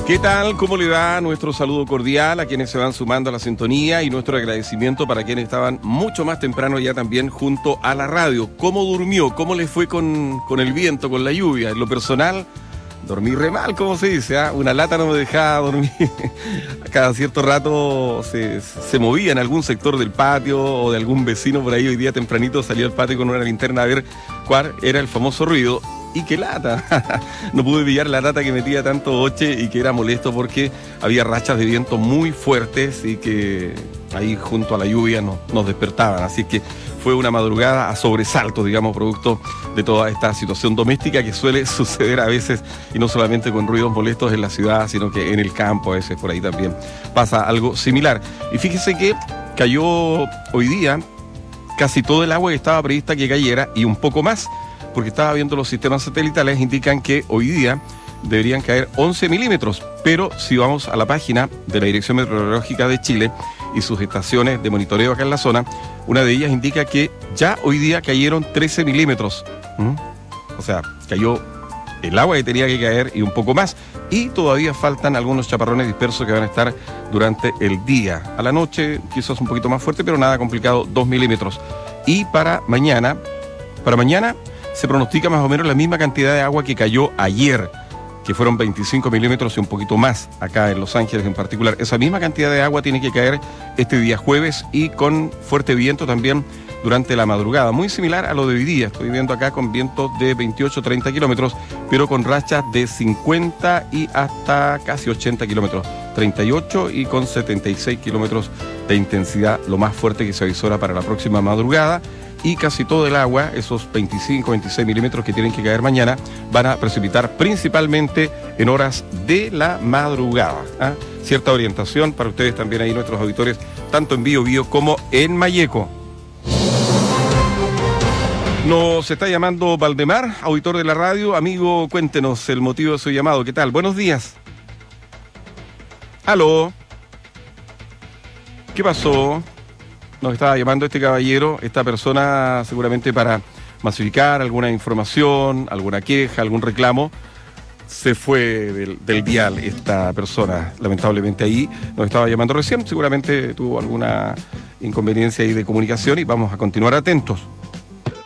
¿Qué tal? ¿Cómo le va? Nuestro saludo cordial a quienes se van sumando a la sintonía y nuestro agradecimiento para quienes estaban mucho más temprano ya también junto a la radio. ¿Cómo durmió? ¿Cómo le fue con el viento, con la lluvia? En lo personal, dormí re mal, como se dice, ¿eh? Una lata no me dejaba dormir. Cada cierto rato se movía en algún sector del patio o de algún vecino por ahí. Hoy día tempranito salí al patio con una linterna a ver cuál era el famoso ruido. ¡Y qué lata! No pude pillar la lata que metía tanto boche y que era molesto porque había rachas de viento muy fuertes y que ahí junto a la lluvia nos despertaban. Así que fue una madrugada a sobresalto, digamos, producto de toda esta situación doméstica que suele suceder a veces, y no solamente con ruidos molestos en la ciudad, sino que en el campo a veces por ahí también pasa algo similar. Y fíjese que cayó hoy día casi todo el agua que estaba prevista que cayera y un poco más, porque estaba viendo los sistemas satelitales, indican que hoy día deberían caer 11 milímetros, pero si vamos a la página de la Dirección Meteorológica de Chile y sus estaciones de monitoreo acá en la zona, una de ellas indica que ya hoy día cayeron 13 milímetros. O sea, cayó el agua que tenía que caer y un poco más, y todavía faltan algunos chaparrones dispersos que van a estar durante el día. A la noche quizás un poquito más fuerte, pero nada complicado, 2 milímetros. Y para mañana se pronostica más o menos la misma cantidad de agua que cayó ayer, que fueron 25 milímetros y un poquito más acá en Los Ángeles en particular. Esa misma cantidad de agua tiene que caer este día jueves y con fuerte viento también durante la madrugada. Muy similar a lo de hoy día. Estoy viendo acá con vientos de 28-30 kilómetros, pero con rachas de 50 y hasta casi 80 kilómetros. 38 y con 76 kilómetros de intensidad, lo más fuerte que se avisora para la próxima madrugada. Y casi todo el agua, esos 25-26 milímetros que tienen que caer mañana, van a precipitar principalmente en horas de la madrugada. Cierta orientación para ustedes también ahí, nuestros auditores, tanto en Biobío como en Malleco. Nos está llamando Valdemar, auditor de la radio. Amigo, cuéntenos el motivo de su llamado. ¿Qué tal? Buenos días. ¿Aló? ¿Qué pasó? Nos estaba llamando este caballero, esta persona, seguramente para masificar alguna información, alguna queja, algún reclamo. Se fue del dial esta persona, lamentablemente ahí. Nos estaba llamando recién, seguramente tuvo alguna inconveniencia ahí de comunicación y vamos a continuar atentos.